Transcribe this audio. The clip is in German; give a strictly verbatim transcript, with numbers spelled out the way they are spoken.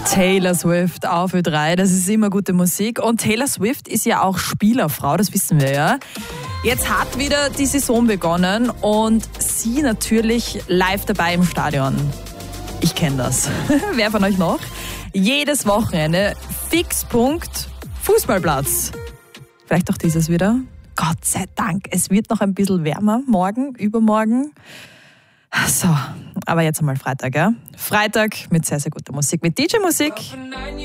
Taylor Swift auf Ö drei, das ist immer gute Musik. Und Taylor Swift ist ja auch Spielerfrau, das wissen wir ja. Jetzt hat wieder die Saison begonnen und sie natürlich live dabei im Stadion. Ich kenne das. Wer von euch noch? Jedes Wochenende Fixpunkt Fußballplatz. Vielleicht auch dieses wieder. Gott sei Dank, es wird noch ein bisschen wärmer morgen, übermorgen. So, aber jetzt einmal Freitag, ja? Freitag mit sehr, sehr guter Musik, mit D J-Musik.